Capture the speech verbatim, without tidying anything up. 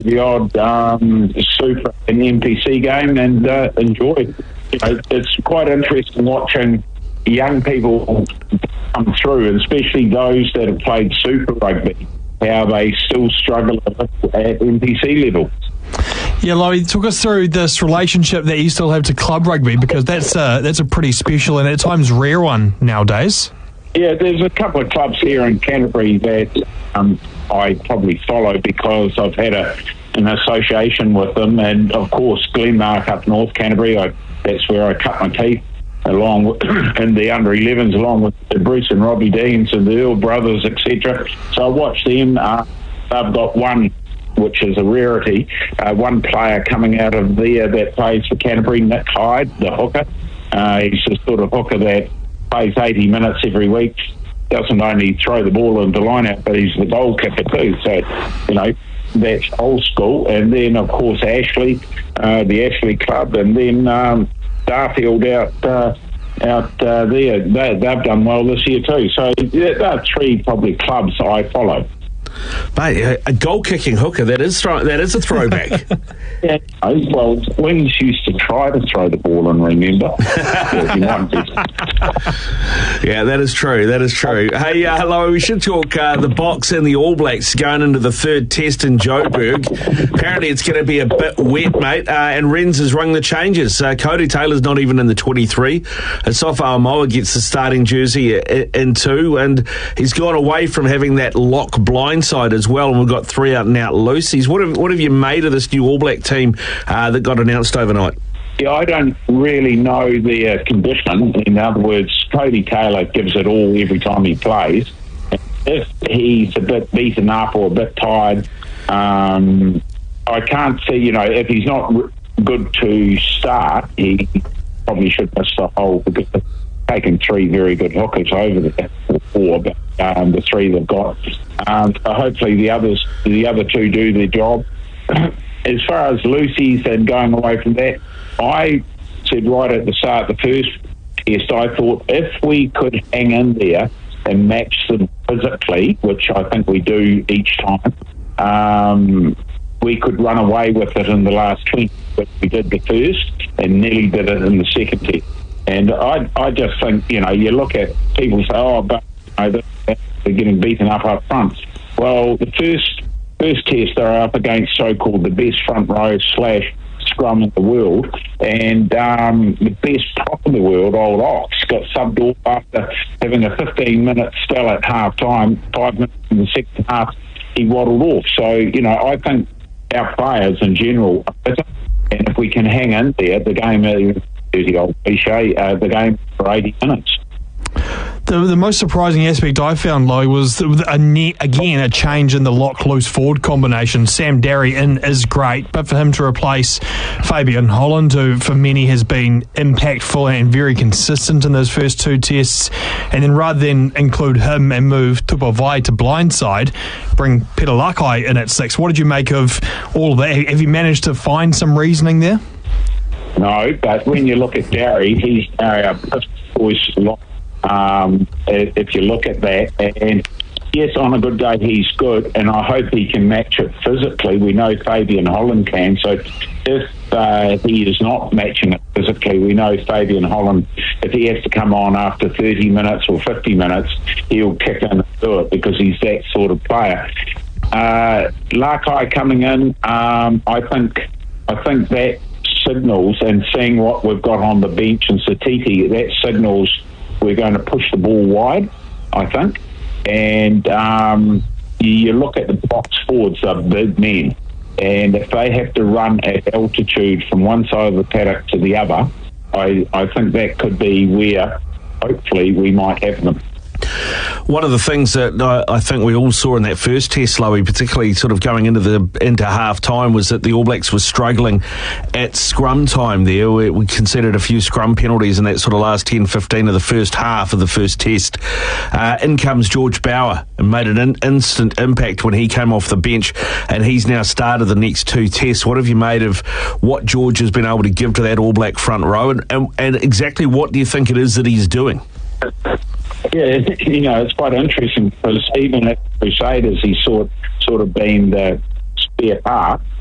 the odd um, Super and N P C game and uh, enjoy. You know, it's quite interesting watching young people come through, and especially those that have played Super Rugby, how they still struggle at N P C level. Yeah, Lowy, talk us through this relationship that you still have to club rugby, because that's a, that's a pretty special and at times rare one nowadays. Yeah, there's a couple of clubs here in Canterbury that um, I probably follow because I've had a, an association with them, and of course Glenmark up North Canterbury, I, that's where I cut my teeth along with, in the under elevens, along with the Bruce and Robbie Deans and the Earl brothers, et cetera. So I watch them. Uh, they've got one, which is a rarity, uh, one player coming out of there that plays for Canterbury, Nick Hyde, the hooker. Uh, he's the sort of hooker that plays eighty minutes every week, doesn't only throw the ball into the line out, but he's the goal kicker too. So, you know, that's old school. And then, of course, Ashley, uh, the Ashley Club, and then um, Darfield out uh, out uh, there. They, they've done well this year too. So there are three probably clubs I follow. Mate, a goal-kicking hooker, that is throw, that is a throwback. Yeah, well, Wings used to try to throw the ball and remember. Yeah, that is true, that is true. Hey, uh, hello, we should talk uh, the Box and the All Blacks going into the third test in Joburg. Apparently it's going to be a bit wet, mate, uh, and Renz has rung the changes. Uh, Cody Taylor's not even in the twenty-three. Asafa Amoa gets the starting jersey in two, and he's gone away from having that lock blind side as well, and we've got three out and out loosies. What have, what have you made of this new All Black team uh, that got announced overnight? Yeah, I don't really know their condition. In other words, Cody Taylor gives it all every time he plays. If he's a bit beaten up or a bit tired, um, I can't see, you know, if he's not r- good to start, he probably should miss the whole, because they've taken three very good hookers over there, or four, but um, the three they've got. Um, so hopefully the others, the other two do their job. As far as Lucy's and going away from that, I said right at the start of the first test, I thought if we could hang in there and match them physically, which I think we do each time, um, we could run away with it in the last twenty, which we did the first and nearly did it in the second test. And I, I just think, you know, you look at people say, oh, but you know, they're getting beaten up up front. Well, the first first test they're up against so-called the best front row slash scrum in the world, and um, the best prop in the world, Old Ox, got subbed off after having a fifteen minute spell at half time, five minutes in the second half, he waddled off. So, you know, I think our players in general are better, and if we can hang in there, the game is, the old cliche, uh, the game for eighty minutes. The, the most surprising aspect I found, Low, was a ne- again a change in the lock-loose forward combination. Sam Darry in is great, but for him to replace Fabian Holland, who for many has been impactful and very consistent in those first two tests, and then rather than include him and move Tupovai to blindside, bring Peter Lakai in at six. What did you make of all of that? Have you managed to find some reasoning there? No, but when you look at Darry, he's uh, a voice a lot. Um, if you look at that, and yes, on a good day he's good, and I hope he can match it physically. We know Fabian Holland can, so if uh, he is not matching it physically, we know Fabian Holland, if he has to come on after thirty minutes or fifty minutes, he'll kick in and do it, because he's that sort of player. Uh, Lakai coming in, um, I think I think that signals, and seeing what we've got on the bench in Satiti, that signals we're going to push the ball wide, I think. And um, you look at the box forwards, they're big men. And if they have to run at altitude from one side of the paddock to the other, I, I think that could be where, hopefully, we might have them. One of the things that I, I think we all saw in that first test, Lowy, particularly sort of going into the into half time, was that the All Blacks were struggling at scrum time there. We, we conceded a few scrum penalties in that sort of last ten fifteen of the first half of the first test. Uh, in comes George Bower and made an in, instant impact when he came off the bench, and he's now started the next two tests. What have you made of what George has been able to give to that All Black front row, and, and, and exactly what do you think it is that he's doing? Yeah, you know, it's quite interesting, because even at Crusaders, he's sort sort of been the spare part.